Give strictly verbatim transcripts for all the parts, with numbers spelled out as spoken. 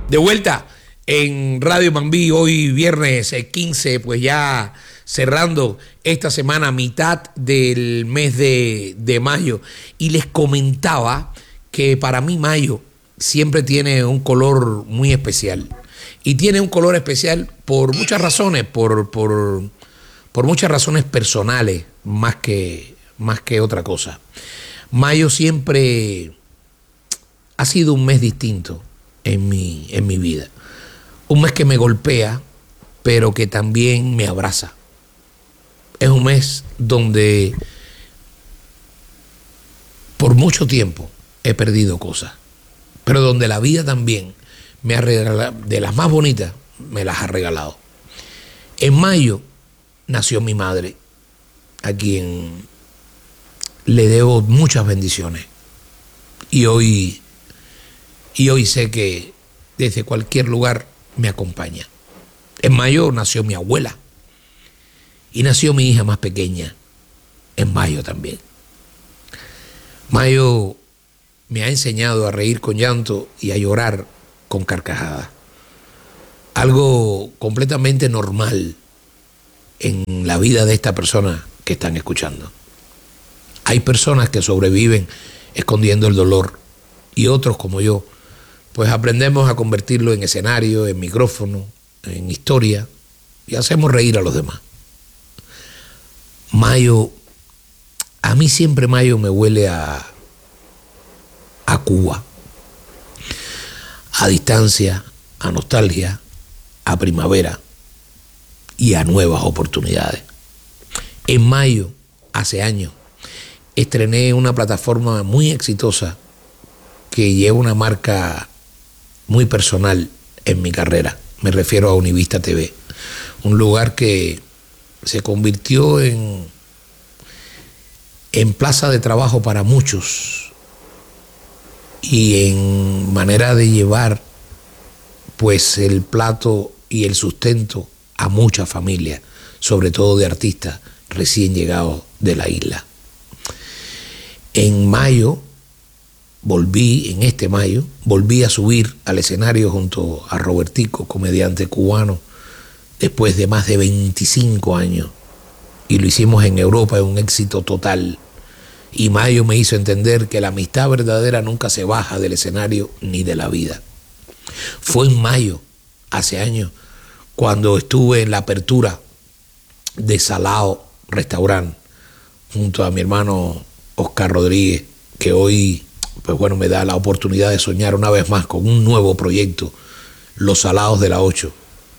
De vuelta en Radio Mambí, hoy viernes quince, pues ya cerrando esta semana, mitad del mes de, de mayo. Y les comentaba que para mí mayo siempre tiene un color muy especial. Y tiene un color especial por muchas razones, por, por, por muchas razones personales, más que, más que otra cosa. Mayo siempre ha sido un mes distinto en mi, en mi vida. Un mes que me golpea, pero que también me abraza. Es un mes donde por mucho tiempo he perdido cosas, pero donde la vida también me ha regalado, de las más bonitas, me las ha regalado. En mayo nació mi madre, a quien le debo muchas bendiciones. Y hoy, y hoy sé que desde cualquier lugar me acompaña. En mayo nació mi abuela y nació mi hija más pequeña, en mayo también. Mayo me ha enseñado a reír con llanto y a llorar con carcajadas. Algo completamente normal en la vida de esta persona que están escuchando. Hay personas que sobreviven escondiendo el dolor y otros como yo, pues aprendemos a convertirlo en escenario, en micrófono, en historia y hacemos reír a los demás. Mayo, a mí siempre mayo me huele a, a Cuba, a distancia, a nostalgia, a primavera y a nuevas oportunidades. En mayo, hace años, estrené una plataforma muy exitosa que lleva una marca muy personal en mi carrera. Me refiero a Univista T V, un lugar que se convirtió en, en plaza de trabajo para muchos y en manera de llevar pues el plato y el sustento a muchas familias, sobre todo de artistas recién llegados de la isla. En mayo volví, en este mayo, volví a subir al escenario junto a Robertico, comediante cubano, después de más de veinticinco años. Y lo hicimos en Europa, en un éxito total. Y mayo me hizo entender que la amistad verdadera nunca se baja del escenario ni de la vida. Fue en mayo, hace años, cuando estuve en la apertura de Salao Restaurant, junto a mi hermano Oscar Rodríguez, que hoy pues bueno, me da la oportunidad de soñar una vez más con un nuevo proyecto, Los Salados de la ocho,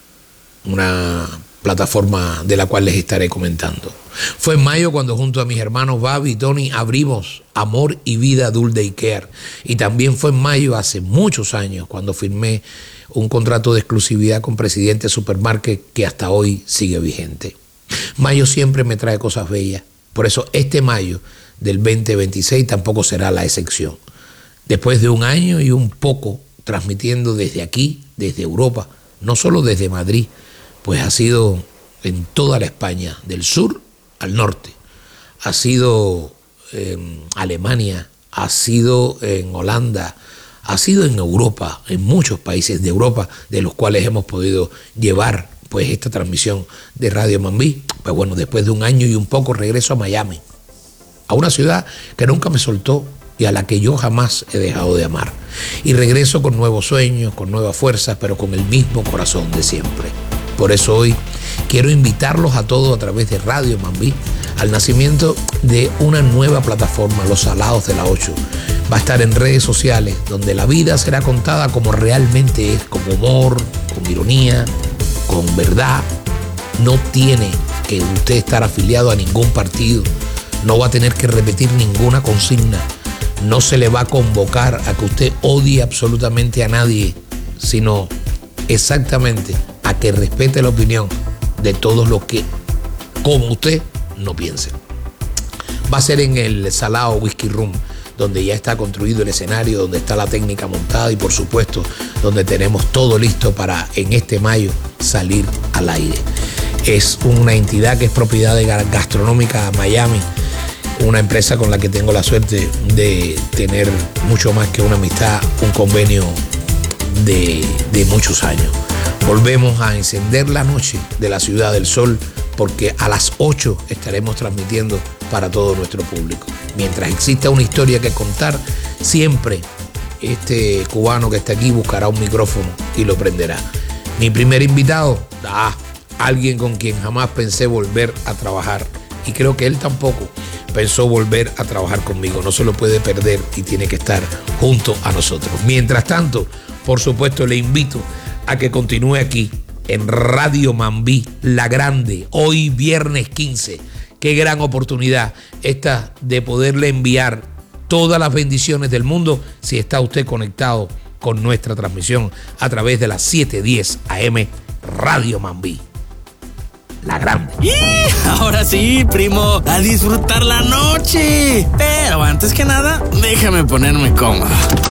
una plataforma de la cual les estaré comentando. Fue en mayo cuando junto a mis hermanos Babi y Tony abrimos Amor y Vida Dul Daycare. Y también fue en mayo, hace muchos años, cuando firmé un contrato de exclusividad con Presidente Supermarket que hasta hoy sigue vigente. Mayo siempre me trae cosas bellas. Por eso este mayo del veinte veintiséis tampoco será la excepción. Después de un año y un poco transmitiendo desde aquí, desde Europa, no solo desde Madrid, pues ha sido en toda la España, del sur al norte. Ha sido en Alemania, ha sido en Holanda, ha sido en Europa, en muchos países de Europa, de los cuales hemos podido llevar pues esta transmisión de Radio Mambí. Pues bueno, después de un año y un poco regreso a Miami, a una ciudad que nunca me soltó y a la que yo jamás he dejado de amar. Y regreso con nuevos sueños, con nuevas fuerzas, pero con el mismo corazón de siempre. Por eso hoy quiero invitarlos a todos a través de Radio Mambí al nacimiento de una nueva plataforma, Los Salados de la ocho. Va a estar en redes sociales, donde la vida será contada como realmente es, con humor, con ironía, con verdad. No tiene que usted estar afiliado a ningún partido, no va a tener que repetir ninguna consigna, no se le va a convocar a que usted odie absolutamente a nadie, sino exactamente a que respete la opinión de todos los que, como usted, no piensen. Va a ser en el Salao Whisky Room, donde ya está construido el escenario, donde está la técnica montada y por supuesto donde tenemos todo listo para en este mayo salir al aire. Es una entidad que es propiedad de Gastronómica Miami, una empresa con la que tengo la suerte de tener mucho más que una amistad, un convenio de, de muchos años. Volvemos a encender la noche de la Ciudad del Sol, porque a las ocho estaremos transmitiendo para todo nuestro público. Mientras exista una historia que contar, siempre este cubano que está aquí buscará un micrófono y lo prenderá. Mi primer invitado, ah, alguien con quien jamás pensé volver a trabajar, y creo que él tampoco pensó volver a trabajar conmigo. No se lo puede perder y tiene que estar junto a nosotros. Mientras tanto, por supuesto, le invito a que continúe aquí en Radio Mambí, La Grande, hoy viernes quince. Qué gran oportunidad esta de poderle enviar todas las bendiciones del mundo si está usted conectado con nuestra transmisión a través de las siete diez A M Radio Mambí, La Grande. ¡Y! Ahora sí, primo, a disfrutar la noche. Pero antes que nada, déjame ponerme cómodo.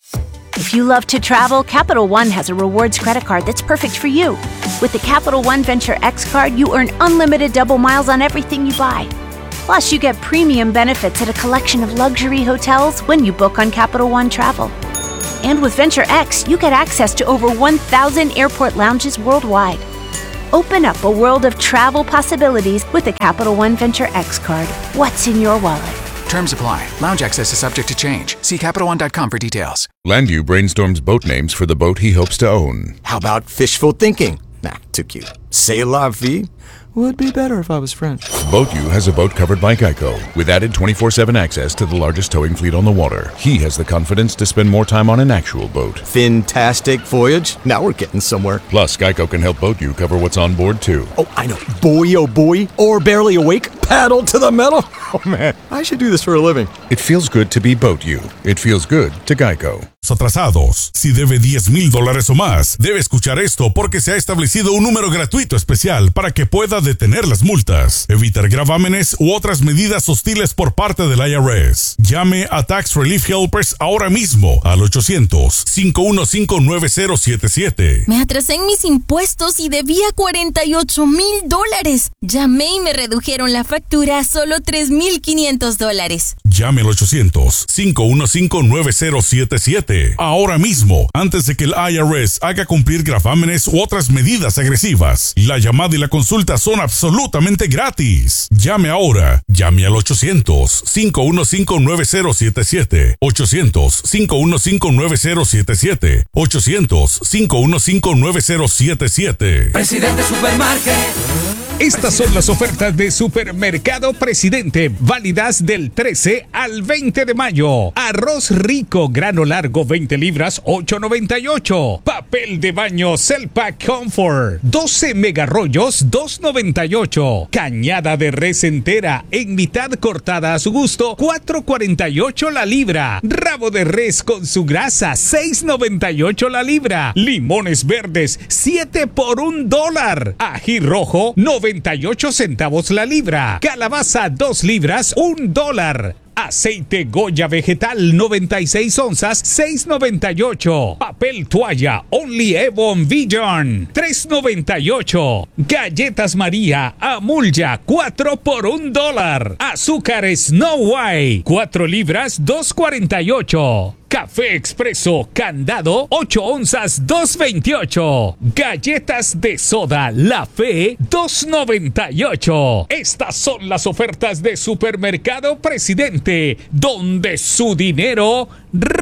If you love to travel, Capital One has a rewards credit card that's perfect for you. With the Capital One Venture X card, you earn unlimited double miles on everything you buy. Plus, you get premium benefits at a collection of luxury hotels when you book on Capital One Travel. And with Venture X, you get access to over one thousand airport lounges worldwide. Open up a world of travel possibilities with the Capital One Venture X card. What's in your wallet? Terms apply. Lounge access is subject to change. See Capital One dot com for details. Landu brainstorms boat names for the boat he hopes to own. How about fishful thinking? Nah, too cute. C'est la vie? Would be better if I was French. BoatU has a boat covered by Geico, with added twenty-four seven access to the largest towing fleet on the water. He has the confidence to spend more time on an actual boat. Fantastic voyage. Now we're getting somewhere. Plus, Geico can help BoatU cover what's on board, too. Oh, I know. Boy, oh boy. Or barely awake. Paddle to the metal. Oh, man. I should do this for a living. It feels good to be BoatU. It feels good to Geico. Atrasados. Si debe diez mil dólares o más, debe escuchar esto porque se ha establecido un número gratuito especial para que pueda detener las multas, evitar gravámenes u otras medidas hostiles por parte del I R S. Llame a Tax Relief Helpers ahora mismo al ochocientos, cinco uno cinco, nueve cero siete siete. Me atrasé en mis impuestos y debía cuarenta y ocho mil dólares. Llamé y me redujeron la factura a solo tres mil quinientos dólares. Llame al ochocientos, cinco uno cinco, nueve cero siete siete. Ahora mismo, antes de que el I R S haga cumplir gravámenes u otras medidas agresivas. La llamada y la consulta son absolutamente gratis. Llame ahora. Llame al ochocientos, cinco uno cinco, nueve cero siete siete. ochocientos, cinco uno cinco, nueve cero siete siete. ochocientos, cinco uno cinco, nueve cero siete siete. Presidente Supermarket. Estas son las ofertas de Supermercado Presidente, válidas del trece al veinte de mayo. Arroz rico, grano largo, veinte libras, ocho noventa y ocho. Papel de baño Celpac Comfort, doce megarollos, dos noventa y ocho. Cañada de res entera, en mitad cortada a su gusto, cuatro cuarenta y ocho la libra. Rabo de res con su grasa, seis noventa y ocho la libra. Limones verdes, siete por un dólar. Ají rojo, noventa y ocho centavos la libra. Calabaza, dos libras, un dólar. Aceite Goya vegetal, noventa y seis onzas, seis noventa y ocho. Papel toalla Only Ebon Vision, tres noventa y ocho. Galletas María Amulya, cuatro por un dólar. Azúcar Snow White, cuatro libras, dos cuarenta y ocho. Café Expreso Candado, ocho onzas, dos veintiocho. Galletas de soda La Fe, dos noventa y ocho. Estas son las ofertas de Supermercado Presidente, donde su dinero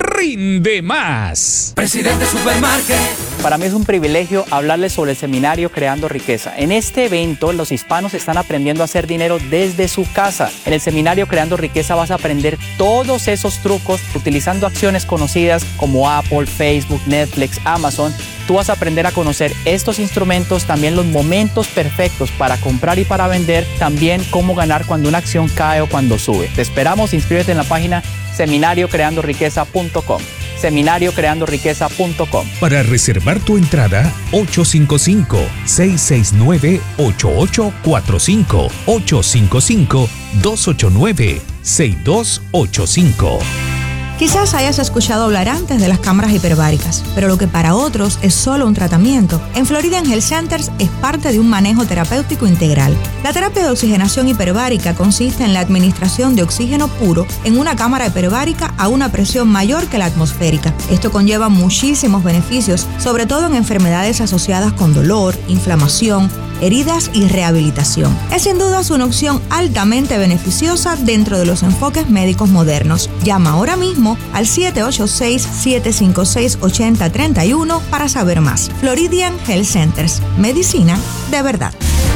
rinde más. Presidente Supermarket. Para mí es un privilegio hablarles sobre el seminario Creando Riqueza. En este evento, los hispanos están aprendiendo a hacer dinero desde su casa. En el seminario Creando Riqueza vas a aprender todos esos trucos utilizando acciones conocidas como Apple, Facebook, Netflix, Amazon. Tú vas a aprender a conocer estos instrumentos, también los momentos perfectos para comprar y para vender, también cómo ganar cuando una acción cae o cuando sube. Te esperamos, inscríbete en la página seminario creando riqueza punto com. seminario creando riqueza punto com. Para reservar tu entrada, ocho cinco cinco, seis seis nueve, ocho ocho cuatro cinco, ocho cinco cinco, dos ocho nueve, seis dos ocho cinco. Quizás hayas escuchado hablar antes de las cámaras hiperbáricas, pero lo que para otros es solo un tratamiento, en Floridian Health Centers es parte de un manejo terapéutico integral. La terapia de oxigenación hiperbárica consiste en la administración de oxígeno puro en una cámara hiperbárica a una presión mayor que la atmosférica. Esto conlleva muchísimos beneficios, sobre todo en enfermedades asociadas con dolor, inflamación, heridas y rehabilitación. Es sin duda una opción altamente beneficiosa dentro de los enfoques médicos modernos. Llama ahora mismo al siete ocho seis, siete cinco seis, ocho cero tres uno para saber más. Floridian Health Centers. Medicina de verdad.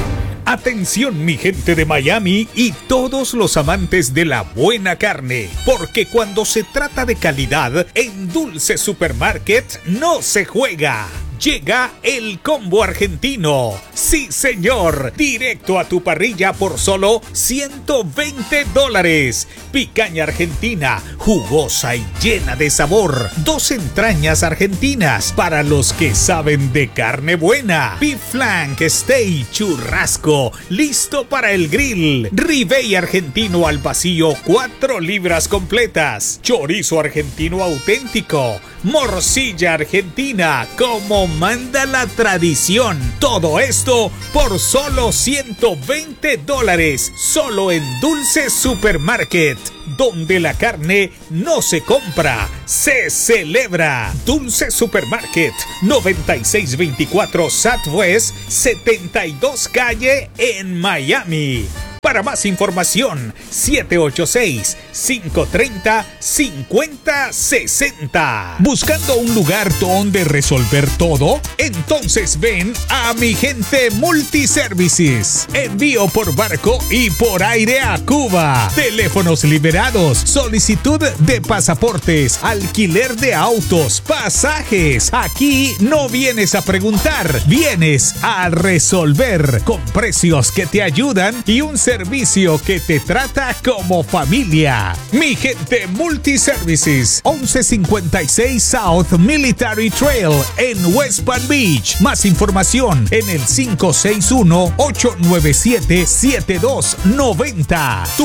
Atención mi gente de Miami y todos los amantes de la buena carne, porque cuando se trata de calidad, en Dulce Supermarket no se juega. Llega el combo argentino. Sí, señor. Directo a tu parrilla por solo ciento veinte dólares. Picaña argentina, jugosa y llena de sabor. Dos entrañas argentinas para los que saben de carne buena. Beef flank, steak, churrasco, listo para el grill. Ribeye argentino al vacío, cuatro libras completas. Chorizo argentino auténtico. Morcilla argentina, como manda la tradición. Todo esto por solo ciento veinte dólares. Solo en Dulce Supermarket, donde la carne no se compra, se celebra. Dulce Supermarket, noventa y seis veinticuatro Southwest setenta y dos Calle en Miami. Para más información, siete ocho seis, cinco tres cero, cinco cero seis cero. ¿Buscando un lugar donde resolver todo? Entonces ven a mi gente Multiservices. Envío por barco y por aire a Cuba. Teléfonos liberados, solicitud de pasaportes, alquiler de autos, pasajes. Aquí no vienes a preguntar, vienes a resolver con precios que te ayudan y un servicio que te trata como familia. Mi gente Multiservices, once cincuenta y seis South Military Trail en West Palm Beach. Más información en el cinco seis uno, ocho nueve siete, siete dos nueve cero.